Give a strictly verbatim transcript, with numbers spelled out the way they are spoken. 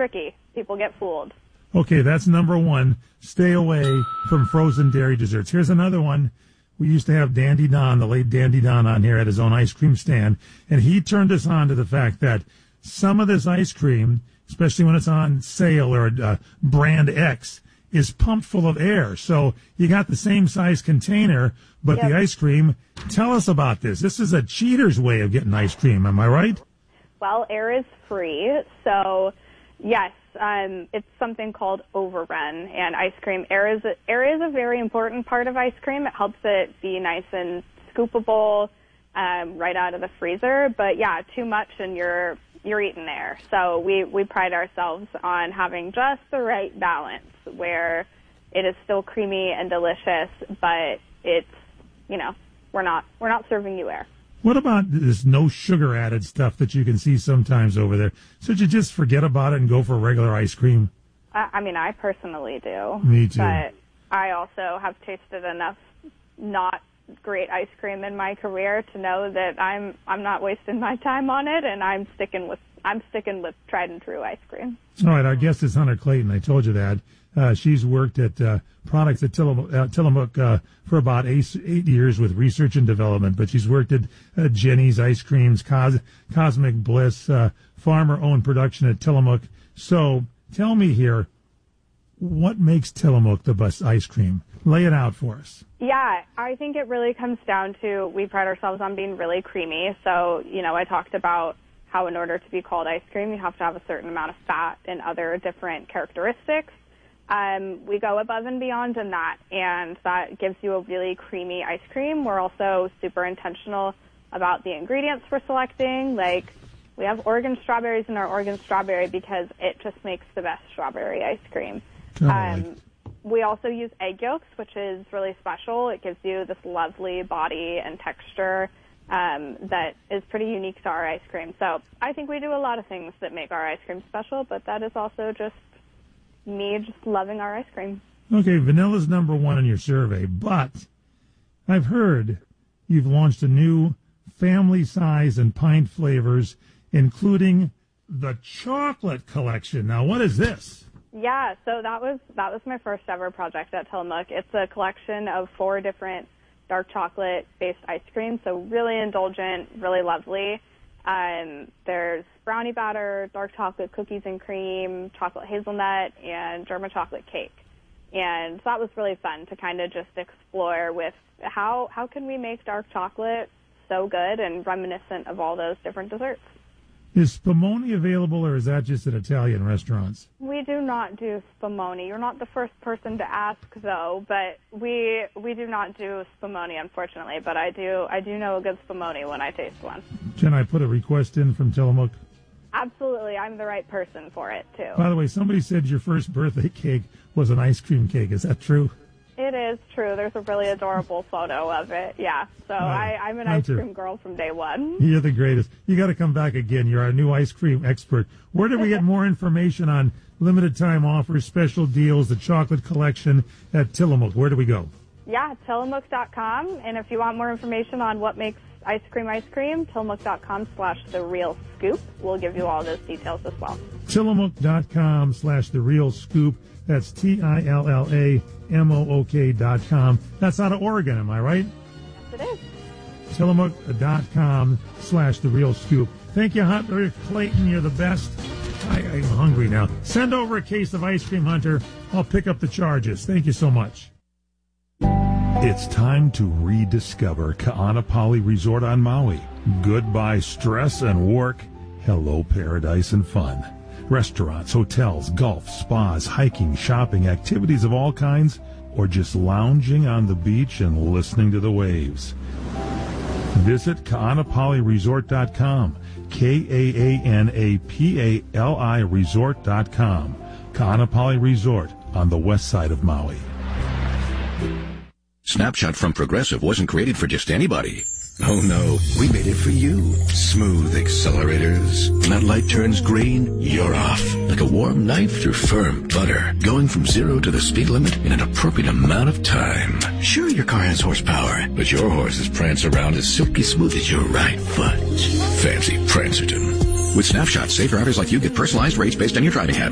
tricky. People get fooled. Okay, that's number one. Stay away from frozen dairy desserts. Here's another one. We used to have Dandy Don, the late Dandy Don, on here at his own ice cream stand, and he turned us on to the fact that some of this ice cream, especially when it's on sale or uh, brand X, is pumped full of air. So you got the same size container, but yep. the ice cream, tell us about this. This is a cheater's way of getting ice cream, am I right? Well, air is free, so yes. Um, it's something called overrun, and ice cream. Air is, a, air is a very important part of ice cream. It helps it be nice and scoopable um, right out of the freezer. But, yeah, too much and you're you're eating air. So we, we pride ourselves on having just the right balance where it is still creamy and delicious, but it's, you know, we're not we're not serving you air. What about this no sugar added stuff that you can see sometimes over there? Should you just forget about it and go for regular ice cream? I, I mean, I personally do. Me too. But I also have tasted enough not great ice cream in my career to know that I'm I'm not wasting my time on it, and I'm sticking with I'm sticking with tried and true ice cream. All right, our guest is Hunter Clayton. I told you that. Uh, she's worked at uh, products at Tillamook, uh, Tillamook uh, for about eight, eight years with research and development, but she's worked at uh, Jenny's Ice Creams, Cos- Cosmic Bliss, uh, farmer-owned production at Tillamook. So tell me here, what makes Tillamook the best ice cream? Lay it out for us. Yeah, I think it really comes down to we pride ourselves on being really creamy. So, you know, I talked about how in order to be called ice cream, you have to have a certain amount of fat and other different characteristics. Um, we go above and beyond in that, and that gives you a really creamy ice cream. We're also super intentional about the ingredients we're selecting. Like, we have Oregon strawberries in our Oregon strawberry because it just makes the best strawberry ice cream. Um, we also use egg yolks, which is really special. It gives you this lovely body and texture um, that is pretty unique to our ice cream. So I think we do a lot of things that make our ice cream special, but that is also just me just loving our ice cream. Okay, vanilla's number one in your survey, but I've heard you've launched a new family size and pint flavors, including the chocolate collection. Now, what is this? Yeah, so that was that was my first ever project at Tillamook. It's a collection of four different dark chocolate-based ice creams, so really indulgent, really lovely. Um, there's brownie batter, dark chocolate cookies and cream, chocolate hazelnut, and German chocolate cake. And that was really fun to kind of just explore with how how can we make dark chocolate so good and reminiscent of all those different desserts. Is spumoni available, or is that just at Italian restaurants? We do not do spumoni. You're not the first person to ask, though, but we we do not do spumoni, unfortunately. But I do I do know a good spumoni when I taste one. Can I put a request in from Tillamook? Absolutely. I'm the right person for it, too. By the way, somebody said your first birthday cake was an ice cream cake. Is that true? It is true. There's a really adorable photo of it. Yeah. So right. I, I'm an Hunter, ice cream girl from day one. You're the greatest. You got to come back again. You're our new ice cream expert. Where do we get more information on limited time offers, special deals, the chocolate collection at Tillamook? Where do we go? Yeah, Tillamook dot com. And if you want more information on what makes ice cream ice cream, Tillamook dot com slash the real scoop. We'll give you all those details as well. Tillamook dot com slash the real scoop. That's T I L L A M O O K dot com. That's out of Oregon, am I right? Yes, it is. Tillamook dot com slash the real scoop. Thank you, Hunter Clayton. You're the best. I, I'm hungry now. Send over a case of ice cream, Hunter. I'll pick up the charges. Thank you so much. It's time to rediscover Ka'anapali Resort on Maui. Goodbye stress and work. Hello paradise and fun. Restaurants, hotels, golf, spas, hiking, shopping, activities of all kinds, or just lounging on the beach and listening to the waves. Visit Ka'anapali Resort dot com, K A A N A P A L I Resort dot com. Ka'anapali Resort on the west side of Maui. Snapshot from Progressive wasn't created for just anybody. Oh no, we made it for you. Smooth accelerators. When that light turns green, you're off. Like a warm knife through firm butter. Going from zero to the speed limit in an appropriate amount of time. Sure, your car has horsepower, but your horses prance around as silky smooth as your right foot. Fancy Prancerton. With Snapshot, safe drivers like you get personalized rates based on your driving habits.